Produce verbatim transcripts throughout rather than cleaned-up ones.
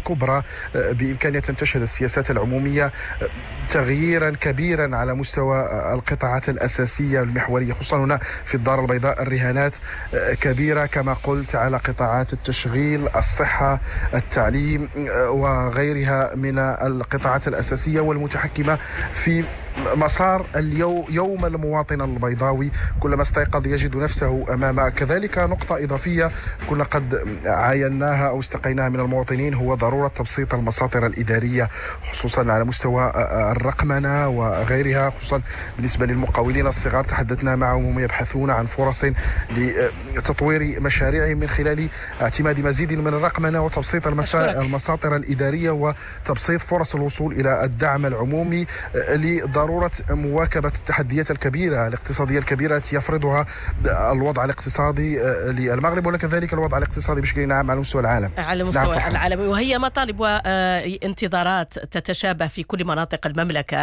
كبرى بإمكانها أن تشهد السياسات العمومية تغييرا كبيرا على مستوى القطاعات الأساسية المحورية، خصوصا هنا في الدار البيضاء الرهانات كبيرة كما قلت على قطاعات التشغيل، الصحة، التعليم وغيرها من القطاعات الأساسية والمتحكمة في مسار اليوم يوم المواطن البيضاوي. كلما استيقظ يجد نفسه أمام. كذلك نقطة إضافية كنا قد عايناها أو استقيناها من المواطنين هو ضرورة تبسيط المساطر الإدارية، خصوصا على مستوى الرقمنة وغيرها، خصوصا بالنسبة للمقاولين الصغار. تحدثنا معهم، هم يبحثون عن فرص لتطوير مشاريعهم من خلال اعتماد مزيد من الرقمنة وتبسيط المساطر الإدارية وتبسيط فرص الوصول إلى الدعم العمومي لضرورة مواكبة التحديات الكبيرة الاقتصادية الكبيرة التي يفرضها الوضع الاقتصادي للمغرب وكذلك الوضع الاقتصادي بشكل عام على مستوى العالم على مستوى نعم العالمي. وهي مطالب وانتظارات تتشابه في كل مناطق المملكة،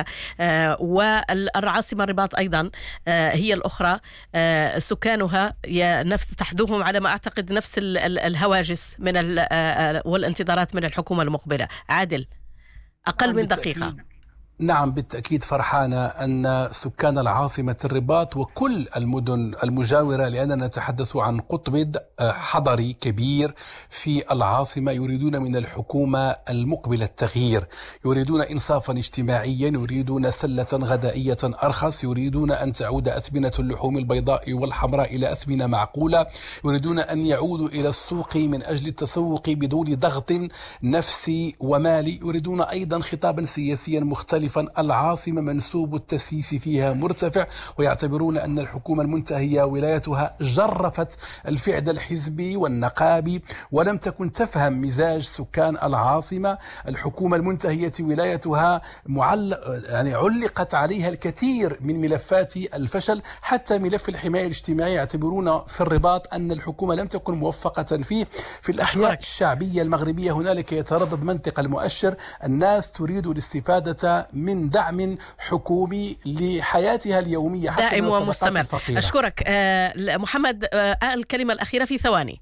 والعاصمة الرباط أيضا هي الأخرى سكانها نفس تحدوهم على ما أعتقد نفس الهواجس من والانتظارات من الحكومة المقبلة. عادل، أقل من دقيقة. نعم بالتأكيد فرحانة أن سكان العاصمة الرباط وكل المدن المجاورة، لأننا نتحدث عن قطب حضري كبير في العاصمة، يريدون من الحكومة المقبلة التغيير، يريدون إنصافا اجتماعيا، يريدون سلة غذائية أرخص، يريدون أن تعود أثمنة اللحوم البيضاء والحمراء إلى أثمنة معقولة، يريدون أن يعودوا إلى السوق من أجل التسوق بدون ضغط نفسي ومالي، يريدون أيضا خطابا سياسيا مختلفا. العاصمة منسوب التسييس فيها مرتفع، ويعتبرون أن الحكومة المنتهية ولايتها جرفت الفعل الحزبي والنقابي ولم تكن تفهم مزاج سكان العاصمة. الحكومة المنتهية ولايتها معلق يعني علقت عليها الكثير من ملفات الفشل، حتى ملف الحماية الاجتماعية يعتبرون في الرباط أن الحكومة لم تكن موفقة فيه. في الأحياء الشعبية المغربية هنالك يتردد منطق المؤشر، الناس تريد الاستفادة من دعم حكومي لحياتها اليومية حتى دائم ومستمر. أشكرك آه محمد. آه الكلمة الأخيرة في ثواني.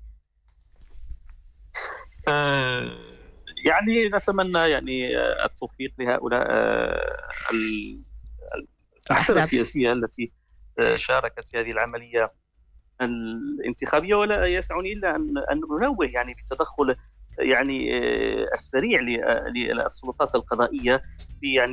آه يعني نتمنى يعني التوفيق لهؤلاء آه الأحزاب السياسية التي آه شاركت في هذه العملية الانتخابية، ولا يسعني إلا أن أن ننوه يعني بالتدخل يعني آه السريع للسلطات القضائية في يعني